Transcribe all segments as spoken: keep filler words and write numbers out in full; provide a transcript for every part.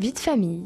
Vie de famille.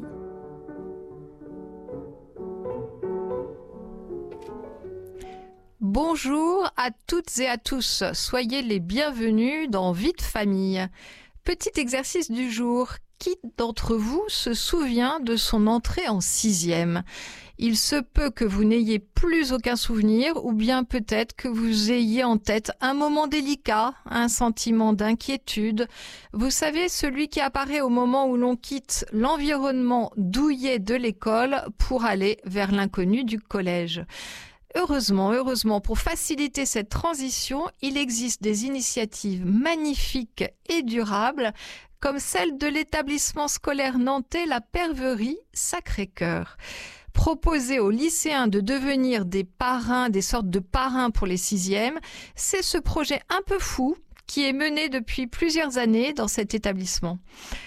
Bonjour à toutes et à tous, soyez les bienvenus dans Vie de famille. Petit exercice du jour, qui d'entre vous se souvient de son entrée en sixième ? Il se peut que vous n'ayez plus aucun souvenir ou bien peut-être que vous ayez en tête un moment délicat, un sentiment d'inquiétude. Vous savez, celui qui apparaît au moment où l'on quitte l'environnement douillet de l'école pour aller vers l'inconnu du collège. Heureusement, heureusement, pour faciliter cette transition, il existe des initiatives magnifiques et durables comme celle de l'établissement scolaire nantais La Perverie Sacré-Cœur. Proposer aux lycéens de devenir des parrains, des sortes de parrains pour les sixièmes, c'est ce projet un peu fou qui est mené depuis plusieurs années dans cet établissement.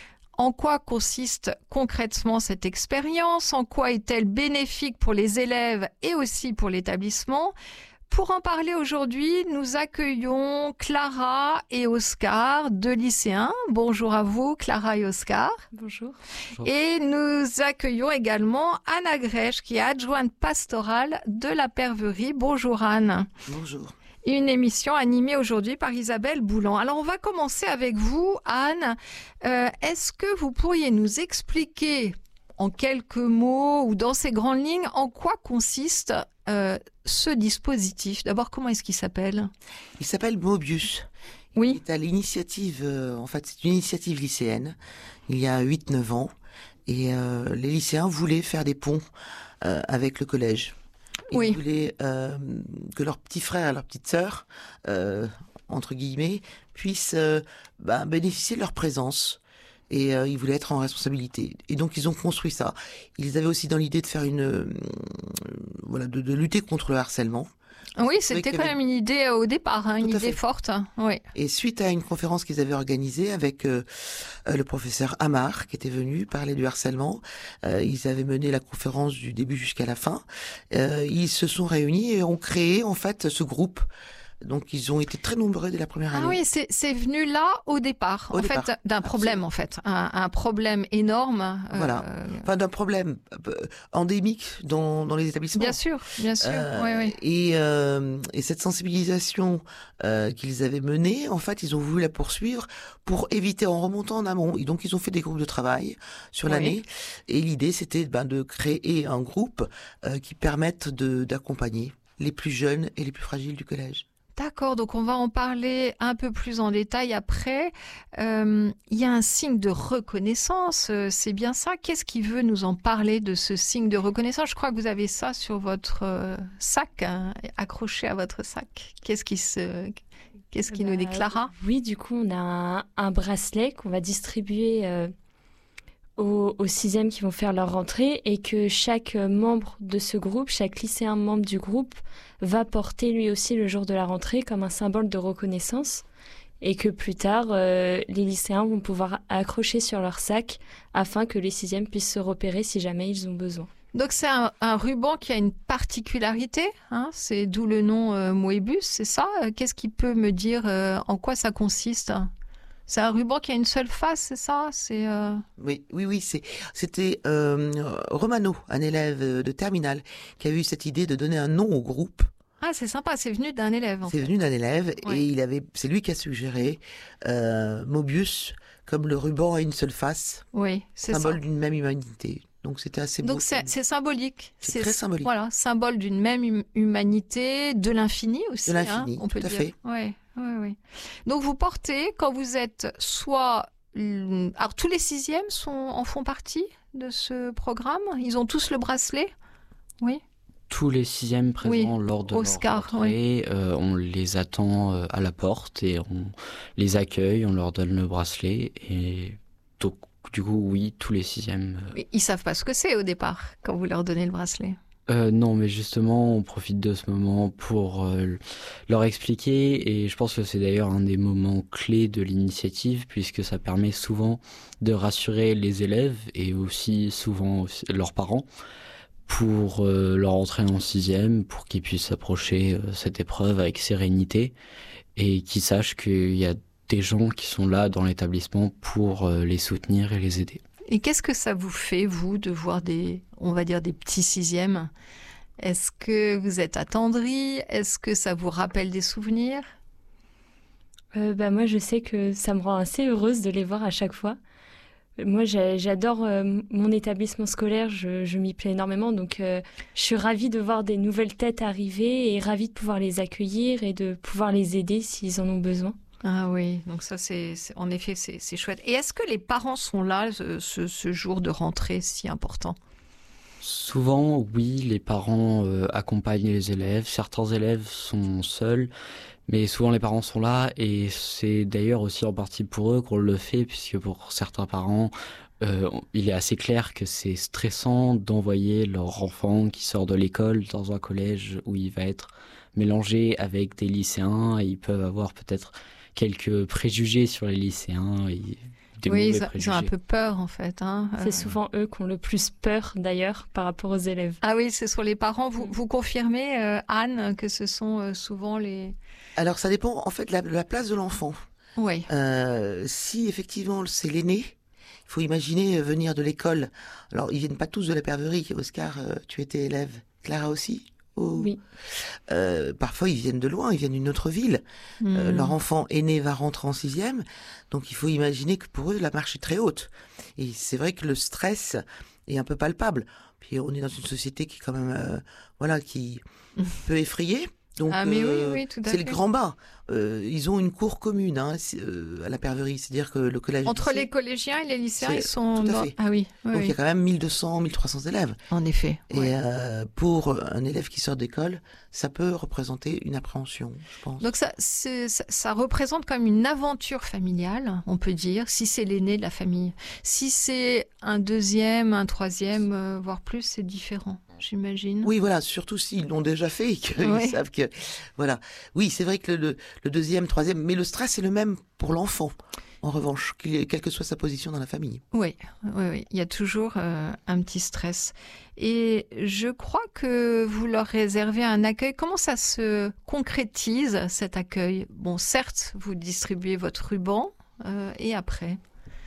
En quoi consiste concrètement cette expérience ? En quoi est-elle bénéfique pour les élèves et aussi pour l'établissement ? Pour en parler aujourd'hui, nous accueillons Clara et Oscar, deux lycéens. Bonjour à vous, Clara et Oscar. Bonjour. Bonjour. Et nous accueillons également Anne Agrèche, qui est adjointe pastorale de La Perverie. Bonjour Anne. Bonjour. Une émission animée aujourd'hui par Isabelle Boulan. Alors on va commencer avec vous, Anne. Euh, est-ce que vous pourriez nous expliquer en quelques mots ou dans ces grandes lignes en quoi consiste euh, ce dispositif ? D'abord, comment est-ce qu'il s'appelle ? Il s'appelle Mobius. Oui. Il est à l'initiative, euh, en fait, c'est une initiative lycéenne, il y a huit neuf ans, et euh, les lycéens voulaient faire des ponts euh, avec le collège. Ils Oui. voulaient euh, que leurs petits frères, leurs petites sœurs, euh, entre guillemets, puissent euh, bah, bénéficier de leur présence. Et euh, ils voulaient être en responsabilité. Et donc ils ont construit ça. Ils avaient aussi dans l'idée de faire une, euh, voilà, de, de lutter contre le harcèlement. Oui, C'est vrai c'était qu'il y quand avait- même une idée euh, au départ, hein, une Tout à idée fait. forte. Oui. Et suite à une conférence qu'ils avaient organisée avec euh, euh, le professeur Amar, qui était venu parler du harcèlement, euh, ils avaient mené la conférence du début jusqu'à la fin. Euh, ils se sont réunis et ont créé en fait ce groupe. Donc ils ont été très nombreux dès la première année. Ah oui, c'est, c'est venu là au départ, Au en départ, fait, d'un problème, en fait, un, un problème énorme. euh, Voilà. Enfin, d'un problème euh, endémique dans, dans les établissements. Bien sûr, bien sûr. Euh, oui, oui. Et, euh, et cette sensibilisation euh, qu'ils avaient menée, en fait, ils ont voulu la poursuivre pour éviter en remontant en amont. Et donc, ils ont fait des groupes de travail sur Oui. l'année. Et l'idée, c'était ben, de créer un groupe euh, qui permette de, d'accompagner les plus jeunes et les plus fragiles du collège. D'accord, donc on va en parler un peu plus en détail après. Euh, Il y a un signe de reconnaissance, euh, c'est bien ça. Qu'est-ce qui veut nous en parler de ce signe de reconnaissance ? Je crois que vous avez ça sur votre euh, sac, hein, accroché à votre sac. Qu'est-ce qui se, qu'est-ce qui Bah, nous dit Clara ? Oui, du coup, on a un, un bracelet qu'on va distribuer euh, aux, aux sixièmes qui vont faire leur rentrée et que chaque euh, membre de ce groupe, chaque lycéen membre du groupe, va porter lui aussi le jour de la rentrée comme un symbole de reconnaissance et que plus tard, euh, les lycéens vont pouvoir accrocher sur leur sac afin que les sixièmes puissent se repérer si jamais ils ont besoin. Donc c'est un, un ruban qui a une particularité, hein, c'est d'où le nom euh, Moebius, c'est ça ? Euh, Qu'est-ce qui peut me dire euh, en quoi ça consiste ? C'est un ruban qui a une seule face, c'est ça ? C'est euh... Oui, oui, oui, c'est, c'était euh, Romano, un élève de terminale, qui avait eu cette idée de donner un nom au groupe. Ah, c'est sympa, c'est venu d'un élève. En C'est fait. venu d'un élève Ouais. et il avait, c'est lui qui a suggéré euh, Mobius comme le ruban a une seule face, Oui, c'est ça. symbole d'une même humanité. Donc c'était assez beau. Donc c'est, c'est symbolique. C'est très symbolique. Voilà, symbole d'une même hum- humanité, de l'infini aussi. De l'infini, hein, on peut tout à dire. fait. Ouais, ouais, ouais. Donc vous portez quand vous êtes soit, hum, alors tous les sixièmes sont en font partie de ce programme. Ils ont tous le bracelet. Oui. Tous les sixièmes présents Oui, lors de Oscar, leur rentrée, euh, on les attend euh, à la porte et on les accueille, on leur donne le bracelet et donc du coup oui, tous les sixièmes. euh, Mais ils savent pas ce que c'est au départ quand vous leur donnez le bracelet. Euh, non, mais justement, on profite de ce moment pour euh, leur expliquer et je pense que c'est d'ailleurs un des moments clés de l'initiative puisque ça permet souvent de rassurer les élèves et aussi souvent aussi leurs parents pour euh, leur entrée en sixième, pour qu'ils puissent approcher euh, cette épreuve avec sérénité et qu'ils sachent qu'il y a des gens qui sont là dans l'établissement pour euh, les soutenir et les aider. Et qu'est-ce que ça vous fait, vous, de voir des, on va dire, des petits sixièmes ? Est-ce que vous êtes attendri ? Est-ce que ça vous rappelle des souvenirs ? Euh, bah, moi, je sais que ça me rend assez heureuse de les voir à chaque fois. Moi, j'ai- j'adore euh, mon établissement scolaire, je, je m'y plais énormément, donc euh, je suis ravie de voir des nouvelles têtes arriver et ravie de pouvoir les accueillir et de pouvoir les aider s'ils en ont besoin. Ah oui, donc ça, c'est, c'est- en effet, c'est, c'est chouette. Et est-ce que les parents sont là ce, ce- ce jour de rentrée si important ? Souvent, oui, les parents euh, accompagnent les élèves. Certains élèves sont seuls, mais souvent les parents sont là et c'est d'ailleurs aussi en partie pour eux qu'on le fait, puisque pour certains parents, euh, il est assez clair que c'est stressant d'envoyer leur enfant qui sort de l'école dans un collège où il va être mélangé avec des lycéens et ils peuvent avoir peut-être quelques préjugés sur les lycéens et des Oui, mauvais ils, ont- ils préjugés. ont un peu peur, en fait. Hein. C'est Euh, souvent eux qui ont le plus peur, d'ailleurs, par rapport aux élèves. Ah oui, c'est sur les parents. Vous, Mm. vous confirmez, euh, Anne, que ce sont euh, souvent les... Alors ça dépend en fait de la, de la place de l'enfant. Oui. Euh, si effectivement c'est l'aîné, il faut imaginer euh, venir de l'école. Alors ils viennent pas tous de la Perverie. Oscar, euh, tu étais élève. Clara aussi. Oh. Oui. Euh, parfois ils viennent de loin, ils viennent d'une autre ville. Euh, Mm. leur enfant aîné va rentrer en sixième, donc il faut imaginer que pour eux la marche est très haute. Et c'est vrai que le stress est un peu palpable. Puis on est dans une société qui est quand même, euh, voilà, qui peut effrayer. Donc, Ah mais euh, oui, oui, tout à c'est fait. le grand bain. Euh, ils ont une cour commune hein, c'est, euh, à la Perverie, c'est-à-dire que le collège. Entre lycée, les collégiens et les lycéens, C'est- ils sont... tout à dans- fait. Ah oui, oui, donc il y oui. a quand même mille deux cents, mille trois cents élèves. En effet. Et ouais. euh, pour un élève qui sort d'école, ça peut représenter une appréhension, je pense. Donc ça, c'est- ça, ça représente comme une aventure familiale, on peut dire, si c'est l'aîné de la famille. Si c'est un deuxième, un troisième, euh, voire plus, c'est différent, j'imagine. Oui, voilà, surtout s'ils l'ont déjà fait et qu'ils Ouais. savent que... Voilà. Oui, c'est vrai que le, le, le deuxième, troisième... Mais le stress est le même pour l'enfant, en revanche, qu'il ait- quelle que soit sa position dans la famille. Oui, oui, oui. Il y a toujours euh, un petit stress. Et je crois que vous leur réservez un accueil. Comment ça se concrétise, cet accueil ? Bon, certes, vous distribuez votre ruban, euh, et après ?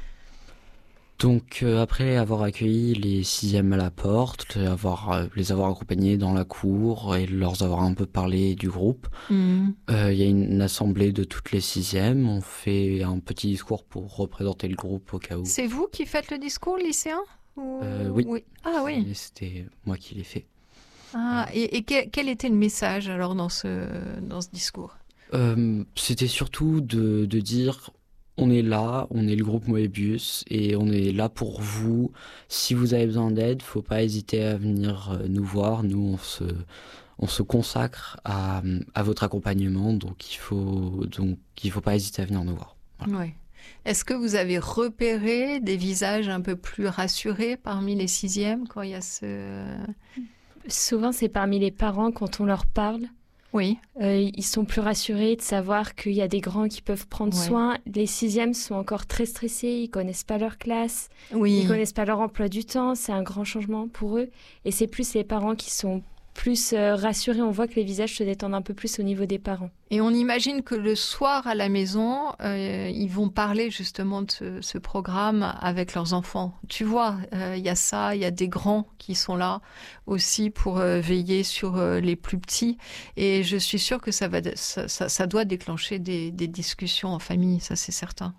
Donc euh, après avoir accueilli les sixièmes à la porte, les avoir, euh, les avoir accompagnés dans la cour et leur avoir un peu parlé du groupe, Mhm. euh, il y a une assemblée de toutes les sixièmes. On fait un petit discours pour représenter le groupe au cas où. C'est vous qui faites le discours, lycéen ou... Euh, oui. Ah oui. Et c'était moi qui l'ai fait. Ah, et et quel, quel était le message alors dans ce, dans ce discours ? Euh, c'était surtout de, de dire on est là, on est le groupe Moebius et on est là pour vous. Si vous avez besoin d'aide, faut pas hésiter à venir euh, nous voir. Nous, on se, on se consacre à, à votre accompagnement, donc il faut donc il faut pas hésiter à venir nous voir. Voilà. Oui. Est-ce que vous avez repéré des visages un peu plus rassurés parmi les sixièmes quand il y a ce... Souvent, c'est parmi les parents, quand on leur parle, Oui. euh, ils sont plus rassurés de savoir qu'il y a des grands qui peuvent prendre Ouais. soin. Les sixièmes sont encore très stressés, ils connaissent pas leur classe, Oui. ils connaissent pas leur emploi du temps, c'est un grand changement pour eux. Et c'est plus les parents qui sont plus euh, rassurés, on voit que les visages se détendent un peu plus au niveau des parents. Et on imagine que le soir à la maison, euh, ils vont parler justement de ce, ce programme avec leurs enfants. Tu vois, euh, il y a ça, il y a des grands qui sont là aussi pour euh, veiller sur euh, les plus petits. Et je suis sûre que ça, va, ça, ça, ça doit déclencher des, des discussions en famille, ça c'est certain.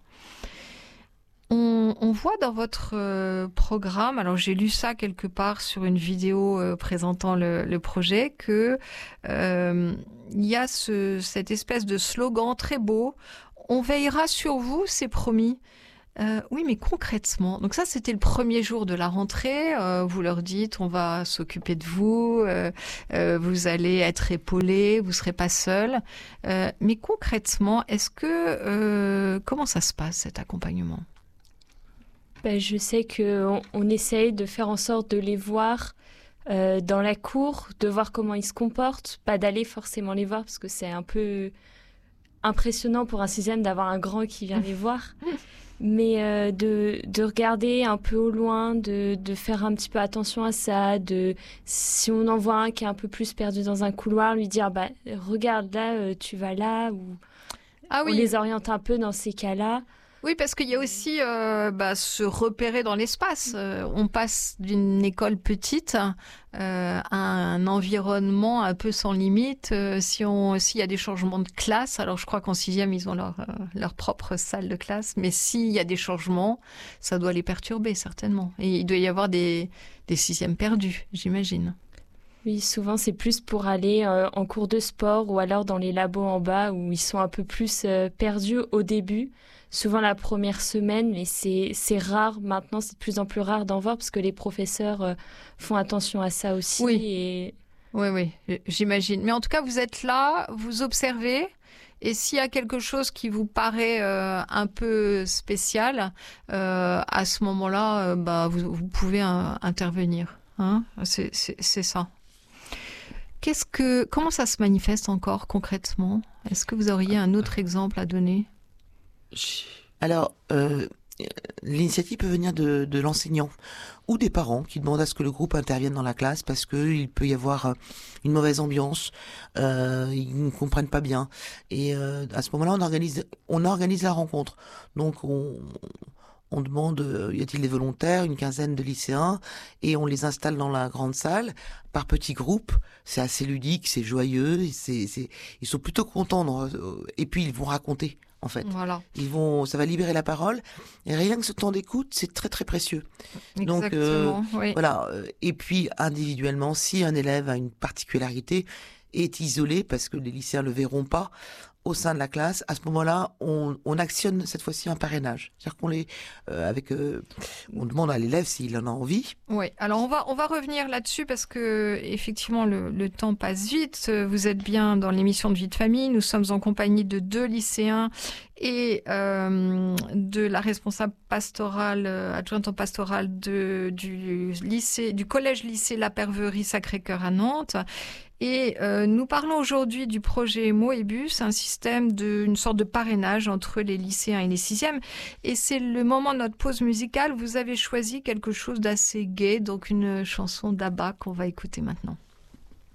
On, on voit dans votre euh, programme, alors j'ai lu ça quelque part sur une vidéo euh, présentant le, le projet, que euh, il y a ce, cette espèce de slogan très beau. On veillera sur vous, c'est promis. Euh, oui, mais concrètement, donc ça c'était le premier jour de la rentrée. Euh, vous leur dites, on va s'occuper de vous, euh, euh, vous allez être épaulés, vous serez pas seuls. Euh, mais concrètement, est-ce que euh, comment ça se passe cet accompagnement ? Ben, je sais qu'on on essaye de faire en sorte de les voir euh, dans la cour, de voir comment ils se comportent, pas d'aller forcément les voir parce que c'est un peu impressionnant pour un sixième d'avoir un grand qui vient les voir, mais euh, de, de regarder un peu au loin, de, de faire un petit peu attention à ça, de si on en voit un qui est un peu plus perdu dans un couloir, lui dire bah, regarde là, euh, tu vas là, ou Ah on les oriente un peu dans ces cas-là. Oui, parce qu'il y a aussi euh, bah, se repérer dans l'espace. Euh, on passe d'une école petite euh, à un environnement un peu sans limite. Euh, si on, s'il y a des changements de classe, alors je crois qu'en sixième, ils ont leur, euh, leur propre salle de classe, mais s'il y a des changements, ça doit les perturber certainement. Et il doit y avoir des, des sixièmes perdus, j'imagine. Oui, souvent c'est plus pour aller euh, en cours de sport ou alors dans les labos en bas où ils sont un peu plus euh, perdus au début, souvent la première semaine, mais c'est, c'est rare maintenant, c'est de plus en plus rare d'en voir parce que les professeurs euh, font attention à ça aussi. Oui. Et... Oui, oui, j'imagine. Mais en tout cas, vous êtes là, vous observez. Et s'il y a quelque chose qui vous paraît euh, un peu spécial, euh, à ce moment-là, euh, bah, vous, vous pouvez euh, intervenir. Hein, c'est, c'est, c'est ça. Qu'est-ce que, comment ça se manifeste encore concrètement ? Est-ce que vous auriez un autre exemple à donner ? Alors, euh, l'initiative peut venir de, de l'enseignant ou des parents qui demandent à ce que le groupe intervienne dans la classe parce qu'il peut y avoir une mauvaise ambiance, euh, ils ne comprennent pas bien. Et euh, à ce moment-là, on organise, on organise la rencontre. Donc, on... On demande, y a-t-il des volontaires, une quinzaine de lycéens, et on les installe dans la grande salle par petits groupes. C'est assez ludique, c'est joyeux, c'est, c'est, ils sont plutôt contents. Dans, et puis ils vont raconter, en fait. Voilà. Ils vont, ça va libérer la parole. Et rien que ce temps d'écoute, c'est très très précieux. Exactement. Donc euh, oui. voilà. Et puis individuellement, si un élève a une particularité, est isolé parce que les lycéens le verront pas au sein de la classe, à ce moment-là, on, on actionne cette fois-ci un parrainage. C'est-à-dire qu'on les, euh, avec, euh, on demande à l'élève s'il en a envie. Oui. Alors on va on va revenir là-dessus parce que effectivement le, le temps passe vite. Vous êtes bien dans l'émission de Vie de famille. Nous sommes en compagnie de deux lycéens et euh, de la responsable pastorale, euh, adjointe en pastorale de du lycée, du collège lycée La Perverie Sacré-Cœur à Nantes. Et euh, nous parlons aujourd'hui du projet Moebus, un système de, une sorte de parrainage entre les lycéens et les sixièmes. Et c'est le moment de notre pause musicale. Vous avez choisi quelque chose d'assez gai, donc une chanson d'Abba qu'on va écouter maintenant.